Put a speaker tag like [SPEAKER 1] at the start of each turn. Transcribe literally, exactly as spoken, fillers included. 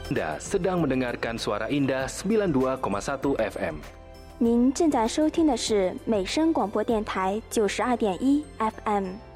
[SPEAKER 1] Anda sedang mendengarkan Suara Indah sembilan puluh dua koma satu F M。
[SPEAKER 2] 您正在收听的是美声广播电台九十二点一 F M。